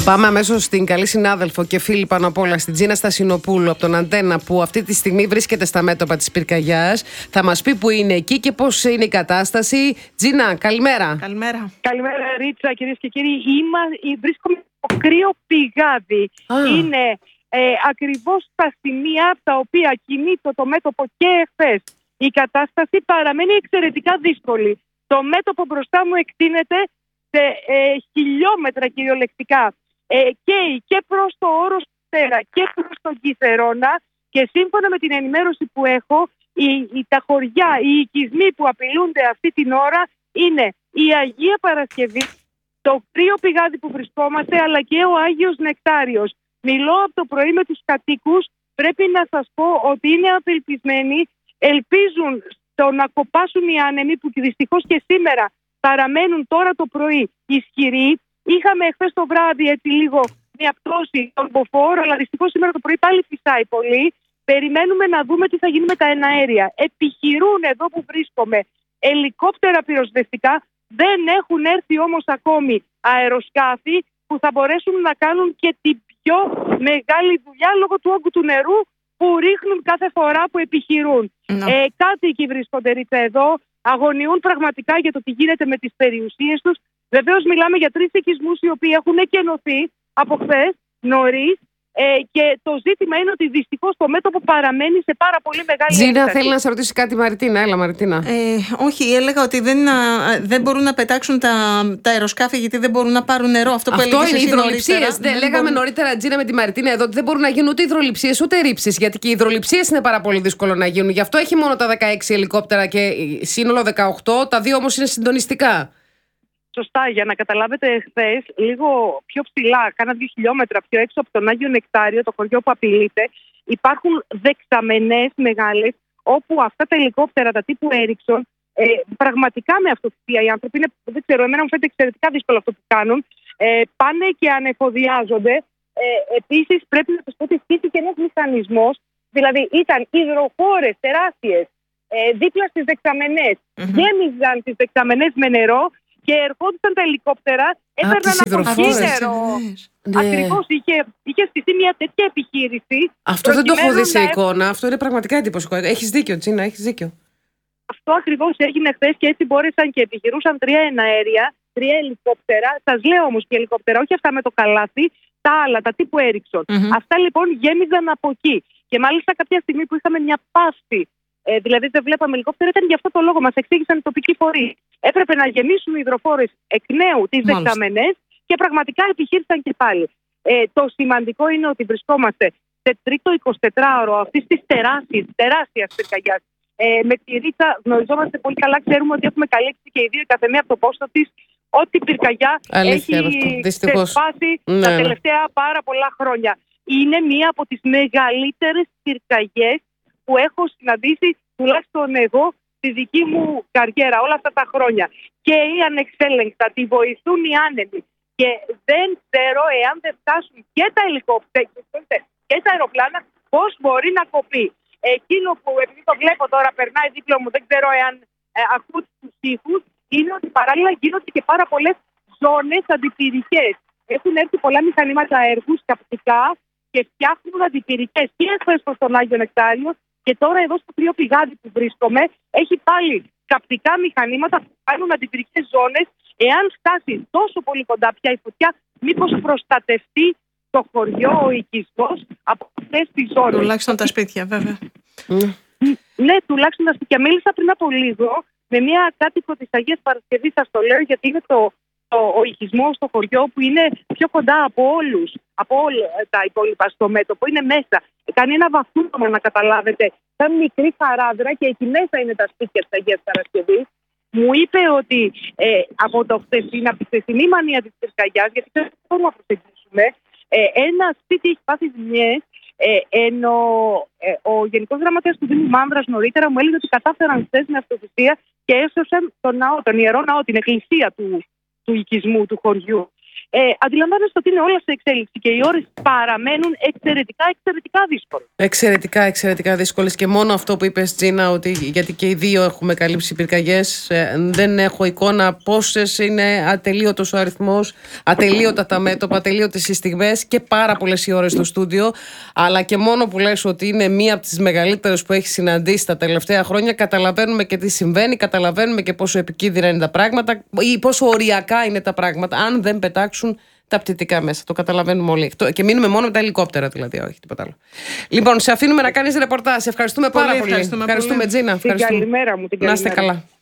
Πάμε αμέσως στην καλή συνάδελφο και φίλη πάνω απ' όλα, στην Τζίνα Στασινοπούλου από τον Αντένα, που αυτή τη στιγμή βρίσκεται στα μέτωπα της πυρκαγιάς. Θα μας πει που είναι εκεί και πώς είναι η κατάσταση. Τζίνα, καλημέρα. Καλημέρα. Καλημέρα, Ρίτσα, κυρίες και κύριοι. Βρίσκομαι στο κρύο πηγάδι. Είναι ακριβώς στα σημεία από τα οποία κινείται το μέτωπο και εχθές. Η κατάσταση παραμένει εξαιρετικά δύσκολη. Το μέτωπο μπροστά μου εκτείνεται σε χιλιόμετρα κυριολεκτικά. Και προς το Όρος Πέρα και προς τον Κιθερώνα, και σύμφωνα με την ενημέρωση που έχω, τα χωριά, οι οικισμοί που απειλούνται αυτή την ώρα είναι η Αγία Παρασκευή, το κρύο πηγάδι που βρισκόμαστε, αλλά και ο Άγιος Νεκτάριος. Μιλώ από το πρωί με τους κατοίκους. Πρέπει να σας πω ότι είναι απελπισμένοι. Ελπίζουν στο να κοπάσουν οι άνεμοι που δυστυχώς και σήμερα παραμένουν τώρα το πρωί ισχυροί. Είχαμε χθες το βράδυ έτσι λίγο μια πτώση των μποφόρ, αλλά δυστυχώς σήμερα το πρωί πάλι φυσάει πολύ. Περιμένουμε να δούμε τι θα γίνει με τα εναέρια. Επιχειρούν εδώ που βρίσκομαι ελικόπτερα πυροσβεστικά. Δεν έχουν έρθει όμως ακόμη αεροσκάφη που θα μπορέσουν να κάνουν και την πιο μεγάλη δουλειά λόγω του όγκου του νερού που ρίχνουν κάθε φορά που επιχειρούν. Κάτοικοι βρίσκονται, Ρίτσα, εδώ. Αγωνιούν πραγματικά για το τι γίνεται με τις περιουσίες τους. Βεβαίως μιλάμε για 3 οικισμούς οι οποίοι έχουν εκενωθεί από χθες νωρίς. Και το ζήτημα είναι ότι δυστυχώς το μέτωπο παραμένει σε πάρα πολύ μεγάλη ένταση. Τζίνα, θέλει να σε ρωτήσει κάτι Μαριτίνα. Έλα, Μαριτίνα. Όχι, έλεγα ότι δεν μπορούν να πετάξουν τα αεροσκάφη γιατί δεν μπορούν να πάρουν νερό. Αυτό είναι οι υδρολειψίες. Λέγαμε νωρίτερα, Τζίνα, με τη Μαριτίνα εδώ, ότι δεν μπορούν να γίνουν ούτε υδρολειψίες ούτε ρήψεις. Γιατί και οι υδρολειψίες είναι πάρα πολύ δύσκολο να γίνουν. Γι' αυτό έχει μόνο τα 16 ελικόπτερα και σύνολο 18. Τα 2 όμως είναι συντονιστικά. Σωστά, για να καταλάβετε, χθες λίγο πιο ψηλά, κάνα 2 χιλιόμετρα πιο έξω από τον Άγιο Νεκτάριο, το χωριό που απειλείται, υπάρχουν δεξαμενές μεγάλες, όπου αυτά τα ελικόπτερα, τα τύπου Ericsson, πραγματικά με αυτοθυσία οι άνθρωποι, δεν ξέρω, εμένα μου φαίνεται εξαιρετικά δύσκολο αυτό που κάνουν, πάνε και ανεφοδιάζονται. Επίσης, πρέπει να σας πω ότι χτίστηκε ένας μηχανισμός, δηλαδή ήταν υδροφόρες τεράστιες δίπλα στις δεξαμενές, γέμιζαν τις δεξαμενές με νερό. Και ερχόντουσαν τα ελικόπτερα, έπαιρναν από εκεί νερό. Ακριβώς, είχε στηθεί μια τέτοια επιχείρηση. Αυτό δεν το έχω δει σε εικόνα. Αυτό είναι πραγματικά εντυπωσιακό. Έχεις δίκιο, Τζίνα, έχεις δίκιο. Αυτό ακριβώς έγινε χθες και έτσι μπόρεσαν και επιχειρούσαν 3 εναέρια, 3 ελικόπτερα. Σας λέω όμως και ελικόπτερα, όχι αυτά με το καλάθι, τα άλλα, τα τύπου Ericsson. Αυτά λοιπόν γέμιζαν από εκεί. Και μάλιστα κάποια στιγμή που είχαμε μια παύση, δηλαδή δεν βλέπαμε ελικόπτερα, ήταν γι' αυτό το λόγο. Μας εξήγησαν οι τοπικοί φορείς. Έπρεπε να γεμίσουν οι υδροφόρες εκ νέου τις δεξαμενές και πραγματικά επιχείρησαν και πάλι. Το σημαντικό είναι ότι βρισκόμαστε σε τρίτο 24ωρο αυτής της τεράστιας πυρκαγιάς. Με τη Ρίτσα γνωριζόμαστε πολύ καλά. Ξέρουμε ότι έχουμε καλύψει και οι δύο η καθεμία από το πόστο της ό,τι πυρκαγιά έχει ξεσπάσει τα τελευταία πάρα πολλά χρόνια. Είναι μία από τις μεγαλύτερες πυρκαγιές που έχω συναντήσει, τουλάχιστον εγώ, στη δική μου καριέρα όλα αυτά τα χρόνια. Και οι ανεξέλεγκτα, τη βοηθούν οι άνεμοι. Και δεν ξέρω εάν δεν φτάσουν και τα ελικόπτερα και τα αεροπλάνα, πώς μπορεί να κοπεί. Εκείνο που, επειδή το βλέπω τώρα, περνάει δίπλα μου, δεν ξέρω εάν ακούτε τους ήχους, είναι ότι παράλληλα γίνονται και πάρα πολλές ζώνες αντιπυρικές. Έχουν έρθει πολλά μηχανήματα έργου σκαπτικά και φτιάχνουν αντιπυρικές και εχθές προς τον Άγιο Νεκτάριο. Και τώρα εδώ στο κρύο πηγάδι που βρίσκομαι έχει πάλι καπτικά μηχανήματα που κάνουν αντιπυρικές ζώνες. Εάν φτάσει τόσο πολύ κοντά πια η φωτιά, μήπως προστατευτεί το χωριό, ο οικισμός από αυτές τις ζώνες. Τουλάχιστον τα σπίτια, βέβαια. Ναι, τουλάχιστον τα σπίτια. Μίλησα πριν από λίγο με μια κάτοικο της Αγίας Παρασκευής, σας το λέω, γιατί είναι ο οικισμός στο χωριό που είναι πιο κοντά από όλους, από όλα τα υπόλοιπα στο μέτωπο, είναι μέσα. Κάνει ένα βαθούρωμα, να καταλάβετε, σαν μικρή χαράδρα, και εκεί μέσα είναι τα σπίτια της Αγίας Παρασκευής. Μου είπε ότι από τη χθεσινή μανία της πυρκαγιάς, γιατί δεν μπορούμε να προσεγγίσουμε, ένα σπίτι έχει πάθει ζημιές, ενώ ο Γενικός Γραμματέας του Δήμου Μάνδρας νωρίτερα μου έλεγε ότι κατάφεραν χθες με αυτοθυσία και έσωσαν τον ναό, τον ιερό ναό, την εκκλησία του οικισμού, του χωριού. Αντιλαμβάνεστε ότι είναι όλα σε εξέλιξη και οι ώρες παραμένουν εξαιρετικά δύσκολες. Εξαιρετικά δύσκολες. Και μόνο αυτό που είπες, Τζίνα, ότι γιατί και οι δύο έχουμε καλύψει πυρκαγιές, δεν έχω εικόνα πόσες είναι, ατελείωτος ο αριθμός, ατελείωτα τα μέτωπα, ατελείωτες οι στιγμές και πάρα πολλές οι ώρες στο στούντιο. Αλλά και μόνο που λες ότι είναι μία από τις μεγαλύτερες που έχει συναντήσει τα τελευταία χρόνια, καταλαβαίνουμε και τι συμβαίνει, καταλαβαίνουμε και πόσο επικίνδυνα είναι τα πράγματα ή πόσο οριακά είναι τα πράγματα, αν δεν πετάξουν τα πτυτικά μέσα. Το καταλαβαίνουμε όλοι. Και μείνουμε μόνο με τα ελικόπτερα, δηλαδή, όχι τίποτα άλλο. Λοιπόν, σε αφήνουμε να κάνεις ρεπορτάζ. Ευχαριστούμε πάρα πολύ. Ευχαριστούμε, Τζίνα. Την καλημέρα μου. Να είστε καλά.